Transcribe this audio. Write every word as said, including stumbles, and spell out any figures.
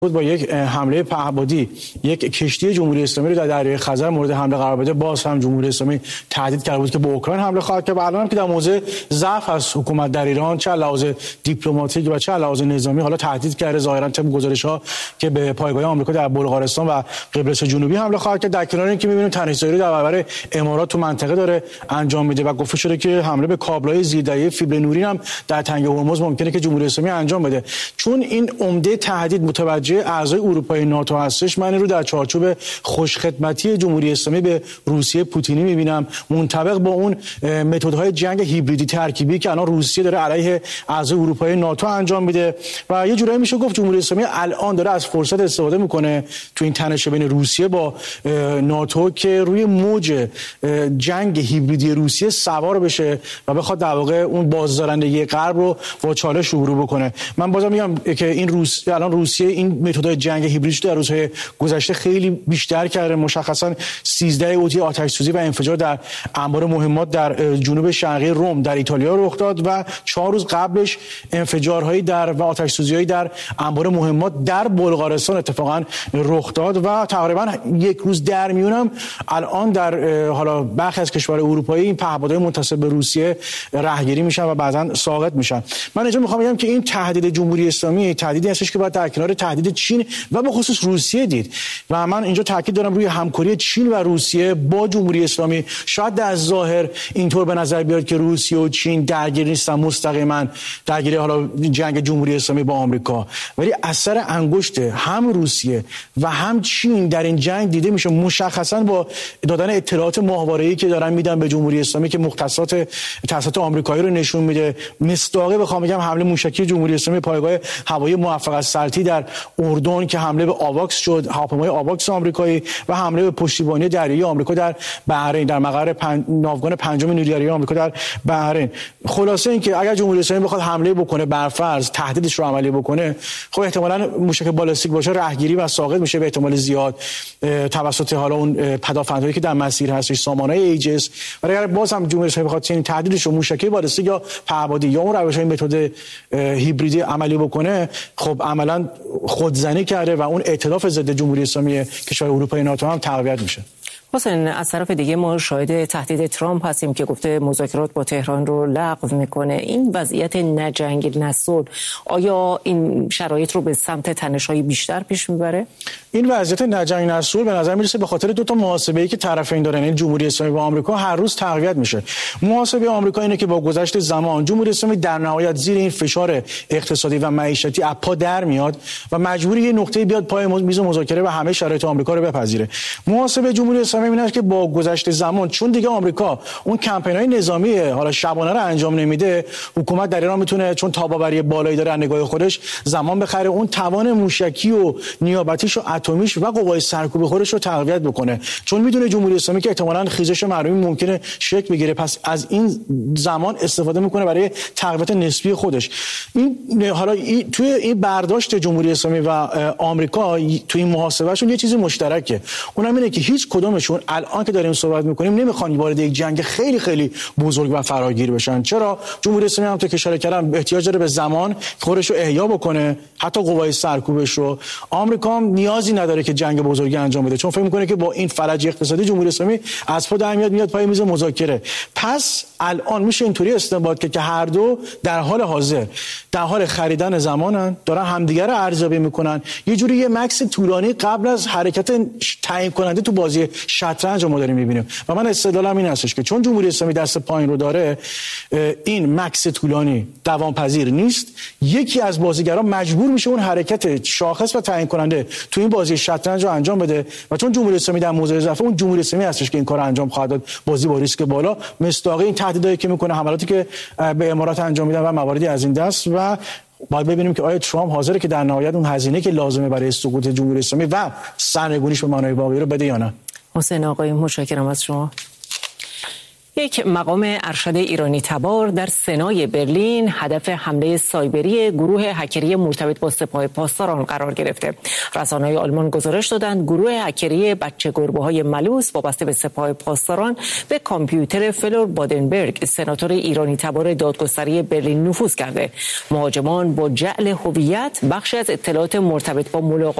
با یک حمله پهپادی یک کشتی جمهوری اسلامی رو در دریای خزر مورد حمله قرار بده، باز هم جمهوری اسلامی تهدید کرده بود که به اوکراین حمله خواهد کرد و الان هم که در موضع ضعف از حکومت در ایران چه لحاظ دیپلماتیک و چه لحاظ نظامی حالا تهدید کرده ظاهرا طبق گزارش‌ها که به پایگاه آمریکا در بلغارستان و قبرس جنوبی حمله خواهد کرد. در کنار اینکه می‌بینیم تنش‌زایی در برابر امارات تو منطقه داره انجام میده و گفته شده که حمله به کابل‌های زیردریایی فیبر نوری هم در تنگه هرمز ممکنه که جمهوری اسلامی انجام بده. چون این عمده تهدید متوجه اعضای اروپای ناتو هستش، من رو در چارچوب خوشخدمتی جمهوری اسلامی به روسیه پوتینی می‌بینم منطبق با اون متدهای جنگ هیبریدی ترکیبی که الان روسیه داره علیه اعضای اروپای ناتو انجام میده و یه جورایی میشه گفت جمهوری اسلامی الان داره از فرصت استفاده میکنه تو این تنش بین روسیه با ناتو که روی موج جنگ هیبریدی روسیه سوار بشه و بخواد در واقع اون بازدارندگی غرب رو با چالش روبرو بکنه. من بازم میگم که این روس الان روسیه این متدهای جنگ هیبریدی در روزهای گذشته خیلی بیشتر کرده. مشخصا سیزده اوتی آتش سوزی و انفجار در انبار مهمات در جنوب شرقی روم در ایتالیا رخ داد و چهار روز قبلش انفجارهایی در و آتش سوزی‌هایی در انبار مهمات در بلغارستان اتفاقا رخ داد و تقریبا یک روز در میونم الان در حالا برخی از کشورهای اروپایی این پهپادهای منتسب به روسیه رهگیری میشن و بعضا ساقط میشن. من اینجا میخوام بگم که این تهدید جمهوری اسلامی تهدیدی هستش که باید در کنار تهدید چین و به خصوص روسیه دید و من اینجا تاکید دارم روی همکاری چین و روسیه با جمهوری اسلامی. شاید در ظاهر اینطور به نظر بیاد که روسیه و چین درگیر نیستن مستقیما درگیری حالا جنگ جمهوری اسلامی با آمریکا، ولی اثر انگشت هم روسیه و هم چین در این جنگ دیده میشه، مشخصا با دادن اطلاعات ماهواره‌ای که دارن میدن به جمهوری اسلامی که مختصات تاسیسات آمریکایی رو نشون میده. مصداقی بخوام بگم حمله موشکی جمهوری اسلامی پایگاه هوایی موفق سلطی در اردن که حمله به آواکس شد، هواپیمای آواکس آمریکایی و حمله به پشتیبانی دریایی آمریکا در بحرین در مقر پن... ناوگان پنجم نیروی آمریکا در بحرین. خلاصه اینکه اگر جمهوری اسلامی بخواد حمله بکنه بر فرض تهدیدش رو عملی بکنه، خب احتمالاً موشک بالستیک باشه رهگیری و ساقط میشه به احتمال زیاد توسط حالا اون پدافندهایی که در مسیر هستش سامانهای ایجس. ولی اگر باز هم جمهوری اسلامی بخواد این تهدیدش رو موشکی بالستیک یا پهپادی یا اون روش‌های متد هیبریدی عملی بکنه، خب عملاً خودزنی کرده و اون ائتلاف ضد جمهوری اسلامی کشورهای اروپای ناتو هم تقویت میشه. حسین، از طرف دیگه ما شاهد تهدید ترامپ هستیم که گفته مذاکرات با تهران رو لغو میکنه. این وضعیت نجنگ نصلح آیا این شرایط رو به سمت تنش‌های بیشتر پیش میبره؟ این وضعیت نجنگ نصلح به نظر میرسه به خاطر دو تا محاسبه‌ای که طرفین دارن، این جمهوری اسلامی و آمریکا، هر روز تقویت میشه. محاسبه آمریکا اینه که با گذشت زمان جمهوری اسلامی در نهایت زیر این فشار اقتصادی و معیشتی اپا در میاد و مجبوری یه نقطه بیاد پای میز مذاکره و همه شرایط آمریکا رو بپذیره. محاسبه جمهوری اسلامی می‌بینه که با گذشت زمان چون دیگه آمریکا اون کمپین‌های نظامی حالا شبانه رو انجام نمیده، حکومت در ایران میتونه چون تاباوری بالایی داره نگاه خودش زمان بخره اون توان موشکی و نیابتیش و اتمیش و قوای سرکوب خودش رو تقویت بکنه، چون میدونه جمهوری اسلامی که احتمالاً خیزش مرمی ممکنه شکل بگیره، پس از این زمان استفاده میکنه برای تقویت نسبی خودش. این حالا این توی این برداشت جمهوری اسلامی و آمریکا توی این محاسبهشون یه چیزی مشترکه، اونم اینه که هیچ کدومشون الان که داریم صحبت میکنیم نمیخوان وارد یک جنگ خیلی خیلی بزرگ و فراگیر بشن. چرا؟ جمهوری اسلامی هم تو که اشاره کردم احتیاج داره به زمان خودش رو احیا بکنه، حتی قوای سرکوبش رو. آمریکا هم نیازی نداره که جنگ بزرگی انجام بده، چون فکر میکنه که با این فلج اقتصادی جمهوری اسلامی از پا در میاد میاد پای میز مذاکره. پس الان میشه اینطوری استنباط که هر دو در حال حاضر در حال خریدن زمانن، دارن همدیگه رو ارزیابی میکنن. یه جوری یه مکس طولانی قبل از حرکت تعیین کننده تو بازی شطرنج ما داریم میبینیم و من استدلالم این هستش که چون جمهوری اسلامی دست پایین رو داره، این مکس طولانی دوام پذیر نیست. یکی از بازیگران مجبور میشه اون حرکت شاخص و تعیین کننده تو این بازی شطرنج رو انجام بده و چون جمهوری اسلامی در موضع ضعف، اون جمهوری اسلامی هستش که این کارو انجام خواهد داد. بازی با ریسک بالا، مصداقی این تهدیدایی که میکنه، حملاتی که به امارات انجام میدن و مواردی از این دست. و باید ببینیم که آیا ترامپ حاضره که در نهایت اون هزینه که لازمه برای سقوط جمهوری اسلامی و سرنگونیش به معنای واقعی رو بده یا نه. حسین آقای، متشکرم از شما. یک مقام ارشد ایرانی تبار در سنای برلین هدف حمله سایبری گروه هکری مرتبط با سپاه پاسداران قرار گرفته. رسانه‌های آلمان گزارش دادند گروه هکری بچه گربه‌های ملوس وابسته به سپاه پاسداران به کامپیوتر فلور بادنبرگ، سناتور ایرانی تبار دادگستری برلین نفوذ کرده. مهاجمان با جعل هویت بخشی از اطلاعات مرتبط با ملاقات